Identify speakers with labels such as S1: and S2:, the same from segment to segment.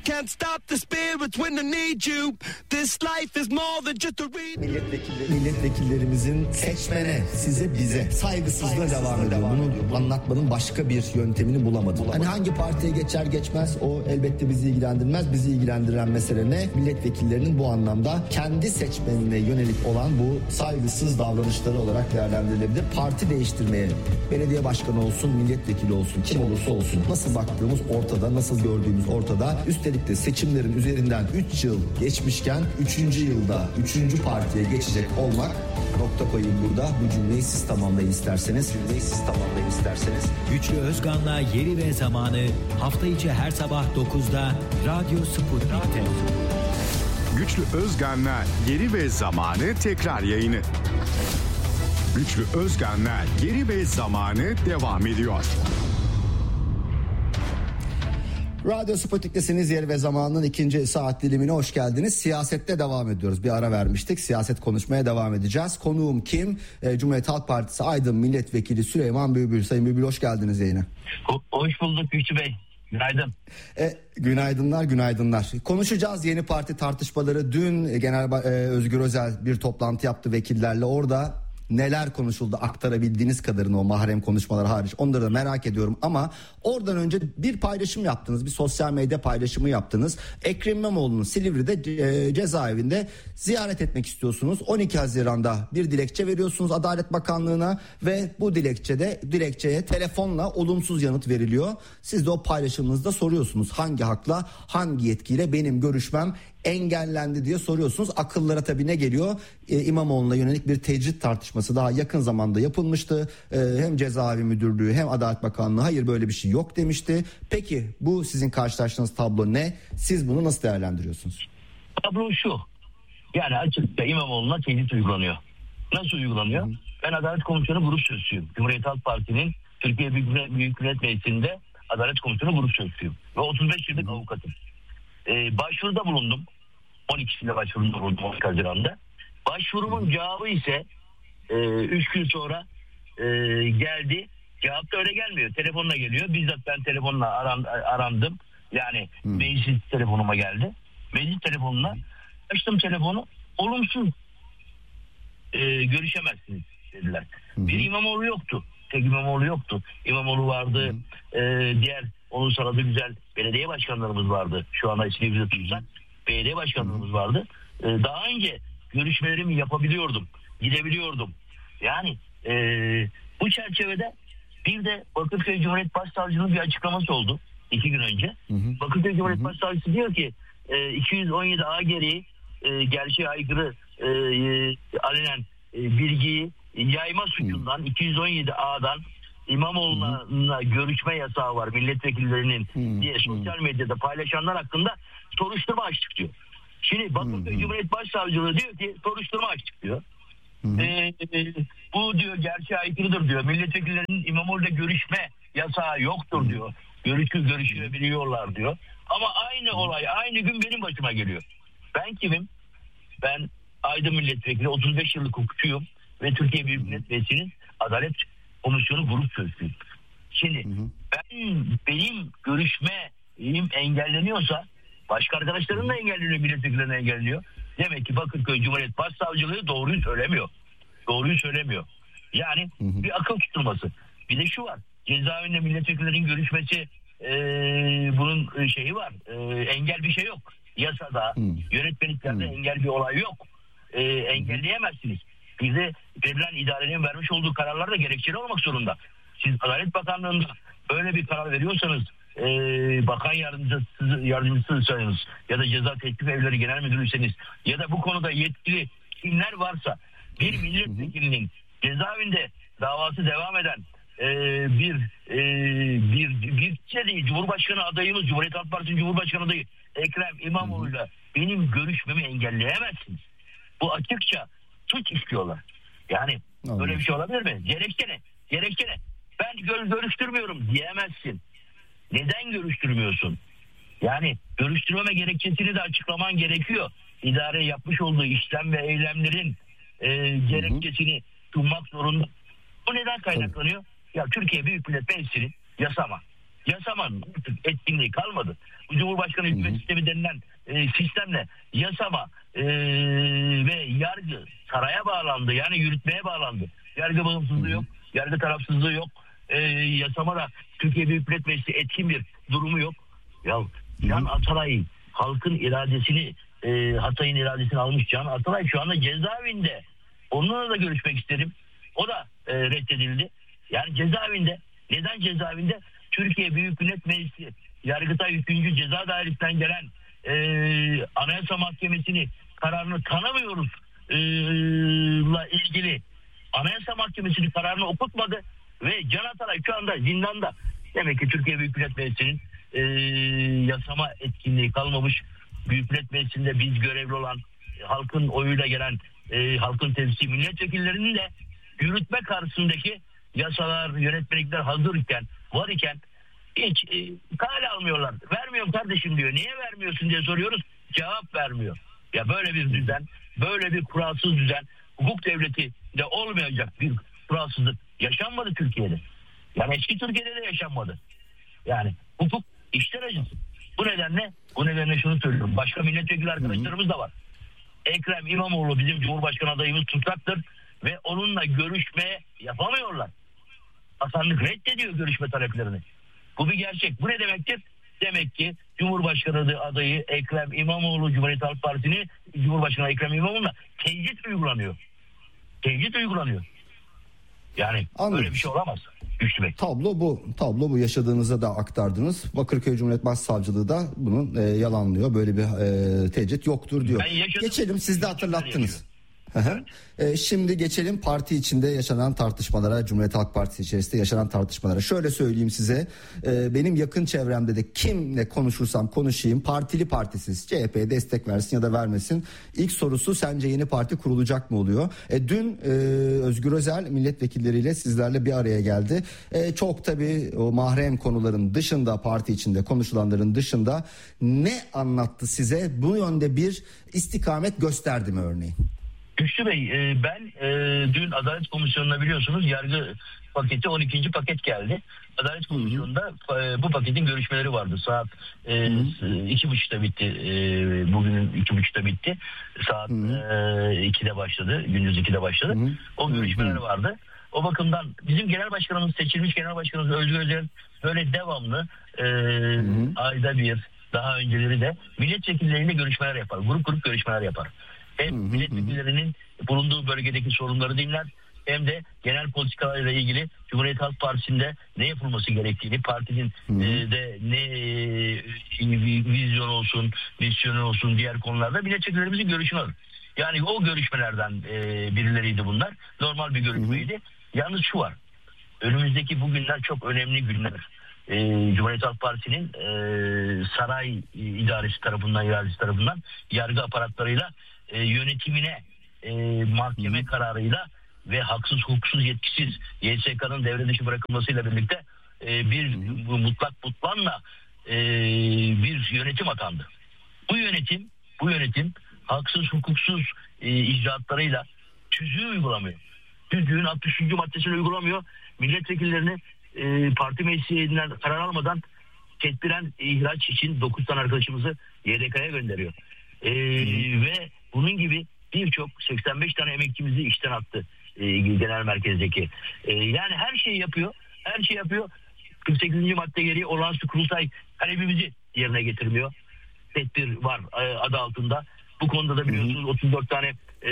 S1: Can't stop the spirits when they need you. This life is more than just a read.
S2: Milletvekillerimizin seçmene, size, bize saygısızlığa devam ediyor. Bunu anlatmanın başka bir yöntemini bulamadım. Hani hangi partiye geçer geçmez o elbette bizi ilgilendirmez. Bizi ilgilendiren mesele ne? Milletvekillerinin bu anlamda kendi seçmenine yönelik olan bu saygısız davranışları olarak değerlendirilebilir. Parti değiştirmeye, belediye başkanı olsun, milletvekili olsun, kim olursa olsun, nasıl baktığımız ortada, nasıl gördüğümüz ortada. Üstelik de seçimlerin üzerinden 3 yıl geçmişken 3. yılda 3. partiye geçecek olmak, nokta koyayım burada. Bu cümleyi siz tamamlayın isterseniz.
S3: Güçlü Özgan'la Yeri ve Zamanı hafta içi her sabah 9'da Radyo Sputnik'te.
S4: Güçlü Özgan'la Yeri ve Zamanı tekrar yayını. Güçlü Özgan'la Yeri ve Zamanı devam ediyor.
S2: Radyo Sputnik'tesiniz. Yeri ve Zamanı'nın 2. saat dilimine hoş geldiniz. Siyasette devam ediyoruz. Bir ara vermiştik. Siyaset konuşmaya devam edeceğiz. Konuğum kim? Cumhuriyet Halk Partisi Aydın Milletvekili Süleyman Bülbül. Sayın Bülbül hoş geldiniz yayına.
S5: Hoş bulduk Güçlü Bey. Günaydın.
S2: Günaydınlar. Konuşacağız yeni parti tartışmaları. Dün Özgür Özel bir toplantı yaptı vekillerle. Orada neler konuşuldu, aktarabildiğiniz kadarını, o mahrem konuşmalar hariç, onları da merak ediyorum. Ama oradan önce bir paylaşım yaptınız, bir sosyal medya paylaşımı yaptınız. Ekrem İmamoğlu'nu Silivri'de cezaevinde ziyaret etmek istiyorsunuz. 12 Haziran'da bir dilekçe veriyorsunuz Adalet Bakanlığı'na ve bu dilekçeye telefonla olumsuz yanıt veriliyor. Siz de o paylaşımınızda soruyorsunuz, hangi hakla, hangi yetkiyle benim görüşmem engellendi diye soruyorsunuz. Akıllara tabii ne geliyor? İmamoğlu'na yönelik bir tecrit tartışması daha yakın zamanda yapılmıştı. Hem Cezaevi Müdürlüğü hem Adalet Bakanlığı hayır böyle bir şey yok demişti. Peki bu sizin karşılaştığınız tablo ne? Siz bunu nasıl değerlendiriyorsunuz?
S5: Tablo şu. Yani açıkça İmamoğlu'na tecrit uygulanıyor. Nasıl uygulanıyor? Ben Adalet Komisyonu Grup Sözcüsüyüm. Cumhuriyet Halk Partisi'nin Türkiye Büyük Millet Meclisi'nde Adalet Komisyonu Grup Sözcüsüyüm. Ve 35 yıllık avukatım. Başvuruda bulundum. 12'sinde başvurumda bulundum 12 Haziran'da. Başvurumun cevabı ise 3 gün sonra geldi. Cevap da öyle gelmiyor. Telefonla geliyor. Bizzat ben telefonla arandım. Yani meclis telefonuma geldi. Meclis telefonuna açtım telefonu. Olumsuz. Görüşemezsiniz dediler. Bir İmamoğlu yoktu. Tek İmamoğlu yoktu. İmamoğlu vardı. Diğer onun sırada güzel belediye başkanlarımız vardı. Şu anda Silivri'de tutsak belediye başkanlarımız vardı. Daha önce görüşmelerimi yapabiliyordum. Gidebiliyordum. Yani bu çerçevede bir de Bakırköy Cumhuriyet Başsavcılığı'nın bir açıklaması oldu 2 gün önce. Bakırköy Cumhuriyet Başsavcısı diyor ki 217A gereği gerçeğe aykırı alenen bilgiyi yayma suçundan 217A'dan İmamoğlu'na görüşme yasağı var milletvekillerinin diye sosyal medyada paylaşanlar hakkında soruşturma açtık diyor. Şimdi Bakırköy Cumhuriyet Başsavcılığı diyor ki soruşturma açtık diyor. Bu diyor gerçeğe aykırıdır diyor. Milletvekillerinin İmamoğlu'yla görüşme yasağı yoktur diyor. Görüşebiliyorlar diyor. Ama aynı olay aynı gün benim başıma geliyor. Ben kimim? Ben Aydın Milletvekili, 35 yıllık hukukçuyum ve Türkiye Büyük Millet Meclisi'nin Adalet Komisyonu Grup Sözcüsüyüm. Şimdi benim görüşmem engelleniyorsa başka arkadaşlarım da engelleniyor, milletvekillerine engelleniyor. Demek ki Bakırköy Cumhuriyet Başsavcılığı doğruyu söylemiyor. Yani bir akıl tutulması. Bir de şu var. Cezaevinde milletvekillerinin görüşmesi bunun şeyi var. Engel bir şey yok. Yasada, yönetmeliklerde engel bir olay yok. Engelleyemezsiniz. Bir de verilen idarenin vermiş olduğu kararlar da gerekçeli olmak zorunda. Siz Adalet Bakanlığı'nda böyle bir karar veriyorsanız bakan yardımcısıysanız ya da ceza teklif evleri genel müdürüyseniz ya da bu konuda yetkili kimler varsa bir milletvekilinin cezaevinde davası devam eden bir Cumhurbaşkanı adayımız, Cumhuriyet Halk Partisi Cumhurbaşkanı adayı Ekrem İmamoğlu'yla benim görüşmemi engelleyemezsiniz. Bu açıkça suç işliyorlar. Yani böyle bir şey olabilir mi? Gerekçe ne? Ben görüştürmüyorum diyemezsin. Neden görüştürmüyorsun? Yani görüştürmeme gerekçesini de açıklaman gerekiyor. İdare yapmış olduğu işlem ve eylemlerin gerekçesini sunmak zorunda. Bu neden kaynaklanıyor? Ya Türkiye Büyük Millet Meclisi'nin yasama. yasamanın etkinliği kalmadı. Bu Cumhurbaşkanı hükümet sistemi denilen sistemle yasama ve yargı saraya bağlandı. Yani yürütmeye bağlandı. Yargı bağımsızlığı yok. Yargı tarafsızlığı yok. Yasama da Türkiye Büyük Millet Meclisi etkin bir durumu yok. Ya Can Atalay halkın iradesini Hatay'ın iradesini almış Can Atalay şu anda cezaevinde. Onunla da görüşmek istedim. O da reddedildi. Yani cezaevinde. Neden cezaevinde? Türkiye Büyük Millet Meclisi Yargıtay 3. Ceza Dairesi'nden gelen Anayasa Mahkemesi'ni kararını tanımıyoruz la ilgili Anayasa Mahkemesi'nin kararını okutmadı ve Can Atalay şu anda zindanda. Demek ki Türkiye Büyük Millet Meclisi'nin yasama etkinliği kalmamış. Büyük Millet Meclisi'nde biz görevli olan halkın oyuyla gelen halkın temsil milletvekillerinin de yürütme karşısındaki yasalar, yönetmelikler var iken hiç kale almıyorlar. Vermiyorum kardeşim diyor. Niye vermiyorsun diye soruyoruz. Cevap vermiyor. Ya böyle bir düzen, böyle bir kuralsız düzen, hukuk devleti de olmayacak bir kuralsızlık yaşanmadı Türkiye'de. Yani eski Türkiye'de de yaşanmadı. Yani hukuk işler acısı. Bu nedenle şunu söylüyorum. Başka milletvekili arkadaşlarımız da var. Ekrem İmamoğlu bizim Cumhurbaşkanı adayımız tutsaktır ve onunla görüşme yapamıyorlar. Atanlık reddediyor görüşme taleplerini. Bu bir gerçek. Bu ne demektir? Demek ki Cumhurbaşkanı adayı Ekrem İmamoğlu Cumhuriyet Halk Partisi'ni Cumhurbaşkanı Ekrem İmamoğlu'na tecrit uygulanıyor. Yani
S2: Anladım.
S5: Böyle bir şey olamaz. Güçlü Bey.
S2: Tablo bu yaşadığınızda da aktardınız. Bakırköy Cumhuriyet Başsavcılığı da bunu yalanlıyor. Böyle bir tecrit yoktur diyor. Geçelim, siz de hatırlattınız. Şimdi geçelim parti içinde yaşanan tartışmalara, Cumhuriyet Halk Partisi içerisinde yaşanan tartışmalara. Şöyle söyleyeyim size, benim yakın çevremde de kimle konuşursam konuşayım, partili partisiz, CHP'ye destek versin ya da vermesin, İlk sorusu sence yeni parti kurulacak mı oluyor? Dün Özgür Özel milletvekilleriyle sizlerle bir araya geldi. Çok tabii o mahrem konuların dışında, parti içinde konuşulanların dışında ne anlattı size? Bu yönde bir istikamet gösterdi mi örneğin?
S5: Güçlü Bey, ben dün Adalet Komisyonu'na biliyorsunuz yargı paketi 12. paket geldi. Adalet Komisyonu'nda bu paketin görüşmeleri vardı. Saat 2.30'da bitti. Bugün 2.30'da bitti. Saat 2'de başladı. Gündüz 2'de başladı. O görüşmeler vardı. O bakımdan bizim genel başkanımız, seçilmiş genel başkanımız Özgür Özel böyle devamlı ayda bir, daha önceleri de milletvekilleriyle görüşmeler yapar. Grup görüşmeler yapar. Hem milletvekillerinin bulunduğu bölgedeki sorunları dinler, hem de genel politikalarla ilgili Cumhuriyet Halk Partisi'nde ne yapılması gerektiğini, partinin de ne vizyon olsun, misyonu olsun, diğer konularda milletvekillerimizin görüşünü alır. Yani o görüşmelerden birileriydi bunlar. Normal bir görüşmeydi. Yalnız şu var. Önümüzdeki bugünler çok önemli günler. Cumhuriyet Halk Partisi'nin saray idaresi tarafından yargı aparatlarıyla yönetimine mahkeme kararıyla ve haksız hukuksuz yetkisiz YSK'nın devre dışı bırakılmasıyla birlikte bir mutlak mutlanla bir yönetim atandı. Bu yönetim haksız hukuksuz icraatlarıyla tüzüğü uygulamıyor. Tüzüğün 63. maddesini uygulamıyor. Milletvekillerini parti meclisinden karar almadan tedbiren ihraç için 9 tane arkadaşımızı YDK'ya gönderiyor. Ve bunun gibi birçok 85 tane emekçimizi işten attı genel merkezdeki. Yani her şeyi yapıyor. 48. madde gereği olağanüstü kurultay talebimizi yerine getirmiyor. Tedbir var adı altında. Bu konuda da biliyorsunuz 34 tane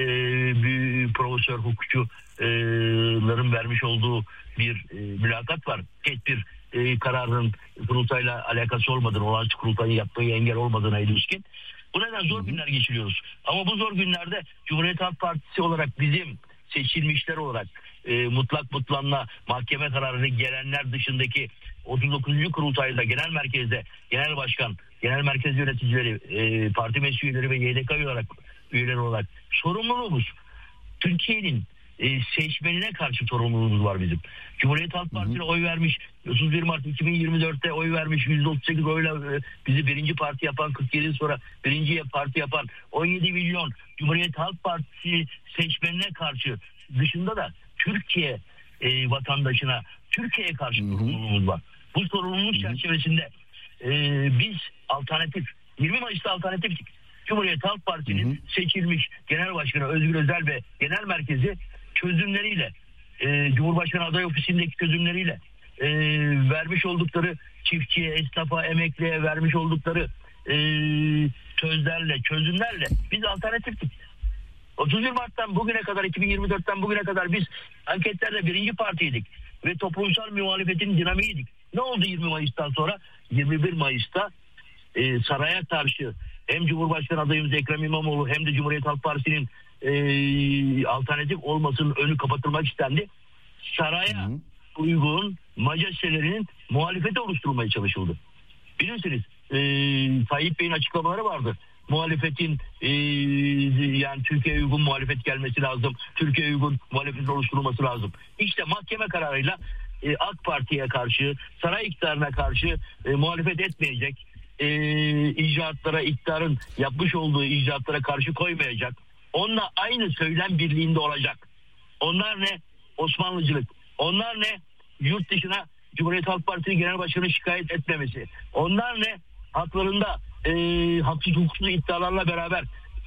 S5: profesör hukukçuların vermiş olduğu bir mülakat var. Tedbir kararının kurultayla alakası olmadığını, olağanüstü kurultayı yapmayı engel olmadığına ilişkin. Bu neden zor günler geçiriyoruz. Ama bu zor günlerde Cumhuriyet Halk Partisi olarak bizim seçilmişler olarak mutlanla mahkeme kararını gelenler dışındaki 39. kurultayda genel merkezde genel başkan, genel merkez yöneticileri, parti meclis üyeleri ve YDK üyeleri olarak sorumluluğumuz Türkiye'nin seçmenine karşı sorumluluğumuz var bizim. Cumhuriyet Halk Partisi'ne oy vermiş, 31 Mart 2024'te oy vermiş, %38 oyla bizi birinci parti yapan, 47 yıl sonra birinci parti yapan 17 milyon Cumhuriyet Halk Partisi seçmenine karşı, dışında da Türkiye vatandaşına, Türkiye'ye karşı sorumluluğumuz var. Bu sorumluluk çerçevesinde biz alternatif, 20 Mayıs'ta alternatiftik. Cumhuriyet Halk Partisi'nin seçilmiş Genel Başkanı Özgür Özel ve Genel Merkezi çözümleriyle, Cumhurbaşkanı Aday Ofisi'ndeki çözümleriyle, vermiş oldukları çiftçiye, esnafa, emekliye vermiş oldukları sözlerle, çözümlerle biz alternatiftik. 31 Mart'tan bugüne kadar, 2024'ten bugüne kadar biz anketlerde birinci partiydik ve toplumsal muhalefetin dinamiğiydik. Ne oldu 20 Mayıs'tan sonra? 21 Mayıs'ta saraya karşı hem Cumhurbaşkanı adayımız Ekrem İmamoğlu hem de Cumhuriyet Halk Partisi'nin alternatif olmasının önü kapatılmak istendi. Saraya uygun majestelerinin muhalefeti oluşturulmaya çalışıldı. Bilirsiniz Tayyip Bey'in açıklamaları vardı. Muhalefetin yani Türkiye'ye uygun muhalefet gelmesi lazım. Türkiye'ye uygun muhalefet oluşturulması lazım. İşte mahkeme kararıyla AK Parti'ye karşı, saray iktidarına karşı muhalefet etmeyecek. İcraatlara, iktidarın yapmış olduğu icraatlara karşı koymayacak. Onunla aynı söylem birliğinde olacak. Onlar ne? Osmanlıcılık. Onlar ne? Yurt dışına Cumhuriyet Halk Partisi Genel Başkanı şikayet etmemesi. Onlar ne? Haklarında haksız hukuksuz iddialarla beraber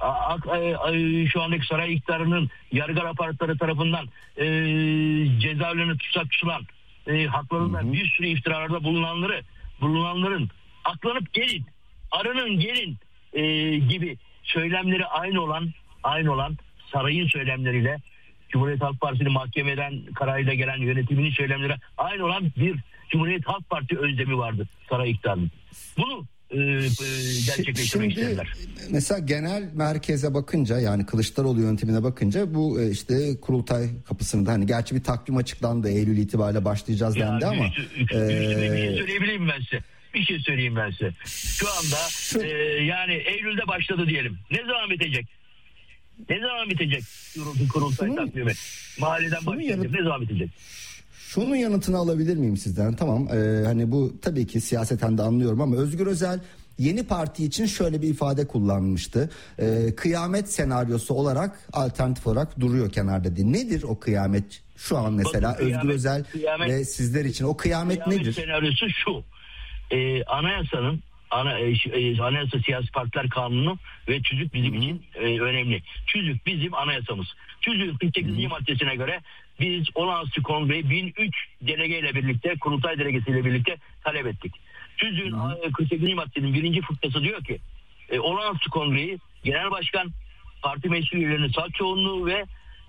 S5: şu andaki saray iktidarının yargı aparatları tarafından cezaevlerine tutsak tutulan haklarında bir sürü iftiralarda bulunanların aklanıp gelin, arının gelin gibi söylemleri aynı olan sarayın söylemleriyle Cumhuriyet Halk Partisi'nin mahkemeden kararıyla gelen yönetiminin söylemleri aynı olan bir Cumhuriyet Halk Parti özlemi vardı saray iktidarının. Bunu gerçekleştirmek istediler.
S2: Mesela genel merkeze bakınca, yani Kılıçdaroğlu yönetimine bakınca bu işte kurultay kapısında, hani gerçi bir takvim açıklandı, Eylül itibariyle başlayacağız dendi ama
S5: bir şey söyleyebilir miyim ben size? Bir şey söyleyeyim ben size. Şu anda yani Eylül'de başladı diyelim. Ne zaman bitecek? Ne zaman bitecek kurultay takvimi? Mahalleden başlayacak. Ne zaman bitecek?
S2: Şunun yanıtını alabilir miyim sizden? Tamam, hani bu tabii ki siyaseten de anlıyorum ama Özgür Özel yeni parti için şöyle bir ifade kullanmıştı. Kıyamet senaryosu olarak, alternatif olarak duruyor kenarda diye. Nedir o kıyamet? Şu an mesela bakın, Özgür Özel ve sizler için o kıyamet nedir?
S5: Senaryosu şu. Anayasanın Anayasa Siyasi Partiler Kanunu ve tüzük bizim için önemli. Tüzük bizim anayasamız. Tüzük 48. maddesine göre biz 16. Kongreyi 1003 delegeyle birlikte, kurultay delegesiyle birlikte talep ettik. Tüzüğün 48. maddenin 1. fıkrası diyor ki 16. Kongreyi Genel Başkan, parti meclis üyelerinin sağ çoğunluğu ve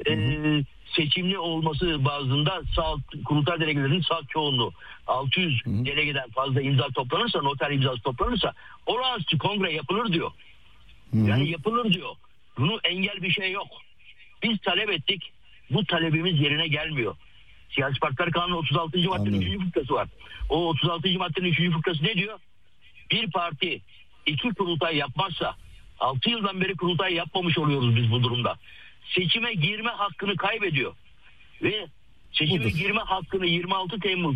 S5: seçimli olması bazında kurultay delegelerinin sağ çoğunluğu 600 delegeden fazla imza toplanırsa, noter imzası toplanırsa olağanüstü kongre yapılır diyor. Yani yapılır diyor. Bunu engel bir şey yok. Biz talep ettik. Bu talebimiz yerine gelmiyor. Siyasi Partiler Kanunu 36. maddenin 3. fıkrası var. O 36. maddenin 3. fıkrası ne diyor? Bir parti 2 kurultay yapmazsa, 6 yıldan beri kurultay yapmamış oluyoruz biz bu durumda. Seçime girme hakkını kaybediyor. Ve seçime girme hakkını 26 Temmuz